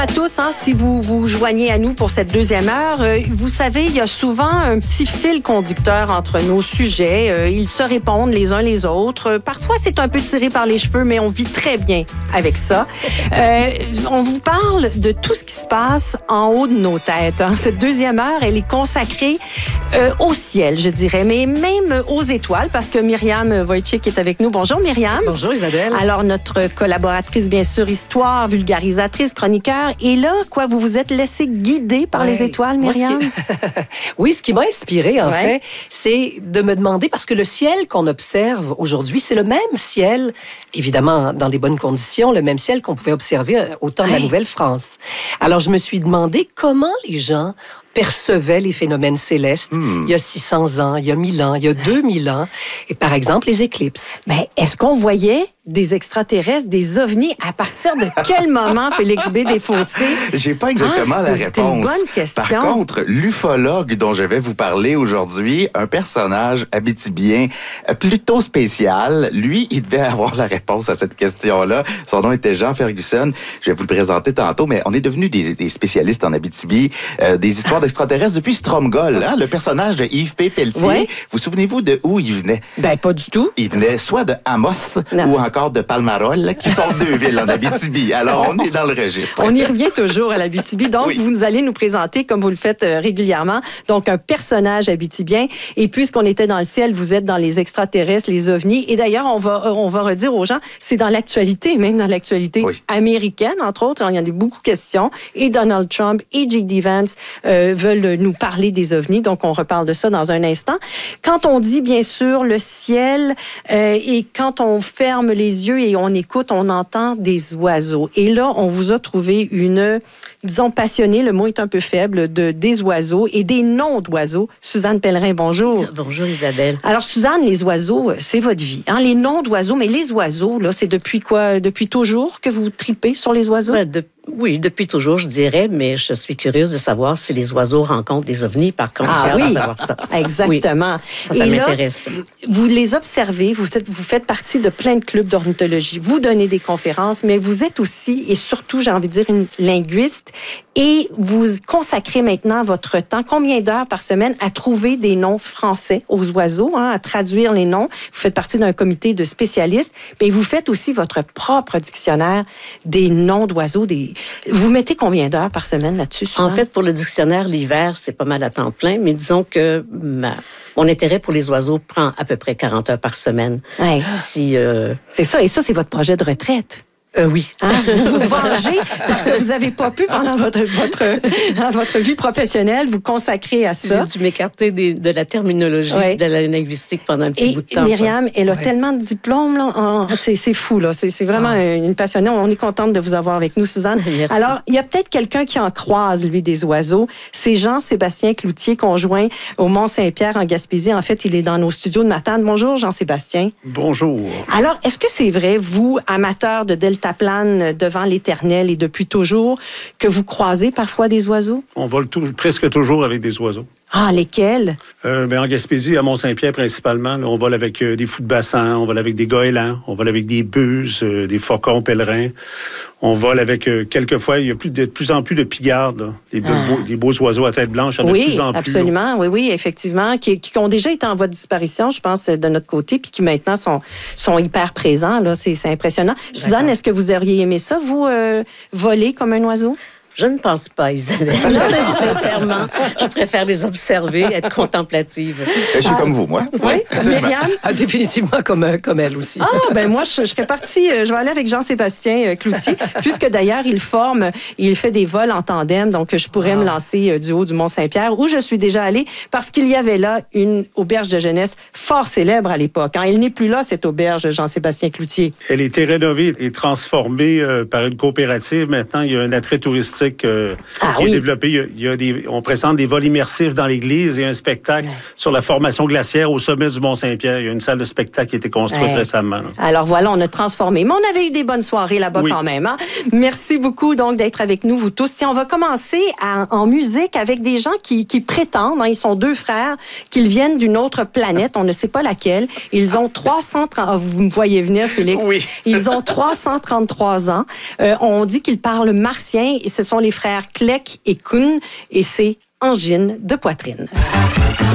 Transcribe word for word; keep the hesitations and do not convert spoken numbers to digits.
À tous, hein, si vous vous joignez à nous pour cette deuxième heure, euh, vous savez, il y a souvent un petit fil conducteur entre nos sujets. Euh, ils se répondent les uns les autres. Euh, parfois, c'est un peu tiré par les cheveux, mais on vit très bien avec ça. Euh, on vous parle de tout ce qui se passe en haut de nos têtes. Hein. Cette deuxième heure, elle est consacrée euh, au ciel, je dirais, mais même aux étoiles, parce que Myriam Wojcik est avec nous. Bonjour, Myriam. Bonjour, Isabelle. Alors, notre collaboratrice, bien sûr, histoire, vulgarisatrice, chroniqueur. Et là, quoi, vous vous êtes laissé guider par ouais. les étoiles, Myriam? Moi, ce qui... oui, ce qui m'a inspirée, en ouais. fait, c'est de me demander, parce que le ciel qu'on observe aujourd'hui, c'est le même ciel, évidemment, dans des bonnes conditions, le même ciel qu'on pouvait observer au temps ouais. de la Nouvelle-France. Alors, je me suis demandé comment les gens percevaient les phénomènes célestes hmm. il y a six cents ans, il y a mille ans, il y a deux mille ans, et par exemple, les éclipses. Ben, est-ce qu'on voyait des extraterrestres, des ovnis, à partir de quel moment, Félix B. Desfossés? J'ai pas exactement ah, la réponse. C'est une bonne question. Par contre, l'ufologue dont je vais vous parler aujourd'hui, un personnage abitibien plutôt spécial, lui, il devait avoir la réponse à cette question-là. Son nom était Jean Ferguson. Je vais vous le présenter tantôt, mais on est devenus des, des spécialistes en Abitibi, euh, des histoires d'extraterrestres depuis Stromgol, hein, le personnage de Yves P. Pelletier. Ouais. Vous souvenez-vous de où il venait? Ben, pas du tout. Il venait soit de Amos non. ou encore de Palmarol, qui sont deux villes en Abitibi. Alors, on est dans le registre. On y revient toujours à l'Abitibi. Donc, oui. vous allez nous présenter, comme vous le faites euh, régulièrement, donc un personnage abitibien. Et puisqu'on était dans le ciel, vous êtes dans les extraterrestres, les ovnis. Et d'ailleurs, on va, on va redire aux gens, c'est dans l'actualité, même dans l'actualité oui. américaine, entre autres. Il y en a beaucoup de questions. Et Donald Trump et J D Vance euh, veulent nous parler des ovnis. Donc, on reparle de ça dans un instant. Quand on dit, bien sûr, le ciel euh, et quand on ferme les yeux et on écoute, on entend des oiseaux. Et là, on vous a trouvé une, disons, passionnée, le mot est un peu faible, de des oiseaux et des noms d'oiseaux. Suzanne Pellerin, bonjour. Bonjour, Isabelle. Alors, Suzanne, les oiseaux, c'est votre vie. Hein? Les noms d'oiseaux, mais les oiseaux, là, c'est depuis quoi? Depuis toujours que vous tripez sur les oiseaux? Ouais, de... Oui, depuis toujours, je dirais, mais je suis curieuse de savoir si les oiseaux rencontrent des ovnis, par contre. Ah j'ai oui, hâte de savoir ça. Exactement. Oui, ça, ça et m'intéresse. Là, vous les observez, vous, vous faites partie de plein de clubs d'ornithologie, vous donnez des conférences, mais vous êtes aussi, et surtout, j'ai envie de dire, une linguiste, et vous consacrez maintenant votre temps, combien d'heures par semaine, à trouver des noms français aux oiseaux, hein, à traduire les noms. Vous faites partie d'un comité de spécialistes, mais vous faites aussi votre propre dictionnaire des noms d'oiseaux. Des... Vous mettez combien d'heures par semaine là-dessus, Suzanne? En fait, pour le dictionnaire, l'hiver, c'est pas mal à temps plein, mais disons que ma, mon intérêt pour les oiseaux prend à peu près quarante heures par semaine. Ouais. Si, euh... C'est ça, et ça, c'est votre projet de retraite. Euh, oui. Hein? Vous vous vengez parce que vous n'avez pas pu, pendant votre, votre, votre vie professionnelle, vous consacrer à ça. J'ai dû m'écarter des, de la terminologie, oui. de la linguistique pendant un petit Et bout de temps. Myriam, quoi. elle a ouais. tellement de diplômes. Là, en, c'est, c'est fou. Là. C'est, c'est vraiment ah. une passionnée. On est contente de vous avoir avec nous, Suzanne. Merci. Alors, il y a peut-être quelqu'un qui en croise, lui, des oiseaux. C'est Jean-Sébastien Cloutier, conjoint au Mont-Saint-Pierre en Gaspésie. En fait, il est dans nos studios de Matane. Bonjour, Jean-Sébastien. Bonjour. Alors, est-ce que c'est vrai, vous, amateur de deltaplane devant l'Éternel et depuis toujours, que vous croisez parfois des oiseaux? On vole tout, presque toujours avec des oiseaux. Ah, lesquels? Euh, ben, en Gaspésie, à Mont-Saint-Pierre principalement, là, on vole avec euh, des fous de bassin, on vole avec des goélands, on vole avec des buses, euh, des faucons pèlerins. On vole avec, euh, quelquefois, il y a plus de, de plus en plus de pigardes, là, des, ah. beaux, des beaux oiseaux à tête blanche, il y en a oui, de plus en plus. Absolument, oui, oui, effectivement, qui, qui ont déjà été en voie de disparition, je pense, de notre côté, puis qui maintenant sont, sont hyper présents. Là, c'est, c'est impressionnant. D'accord. Suzanne, est-ce que vous auriez aimé ça, vous, euh, voler comme un oiseau? Je ne pense pas, Isabelle. Sincèrement, je préfère les observer, être contemplative. Je suis ah, comme vous, moi. Oui, Myriam? Ah, définitivement comme, comme elle aussi. Ah, ben moi, je, je serais partie, je vais aller avec Jean-Sébastien Cloutier, puisque d'ailleurs, il forme, il fait des vols en tandem, donc je pourrais ah. me lancer du haut du Mont-Saint-Pierre, où je suis déjà allée, parce qu'il y avait là une auberge de jeunesse fort célèbre à l'époque. Hein. Il n'est plus là, cette auberge, Jean-Sébastien Cloutier. Elle a été rénovée et transformée euh, par une coopérative. Maintenant, il y a un attrait touristique Euh, ah, qui oui. est développé. Il y a, il y a des, on présente des vols immersifs dans l'église et un spectacle ouais. sur la formation glaciaire au sommet du Mont-Saint-Pierre. Il y a une salle de spectacle qui a été construite ouais. récemment. Là. Alors voilà, on a transformé. Mais on avait eu des bonnes soirées là-bas oui. quand même. Hein? Merci beaucoup donc d'être avec nous, vous tous. Tiens, on va commencer à, en musique avec des gens qui, qui prétendent, hein, ils sont deux frères, qu'ils viennent d'une autre planète, on ne sait pas laquelle. Ils ont trois cent trente... Ah, vous me voyez venir, Félix. Oui. Ils ont trois cent trente-trois ans. Euh, on dit qu'ils parlent martien et ce sont sont les frères Kleck et Kuhn et c'est angine de poitrine.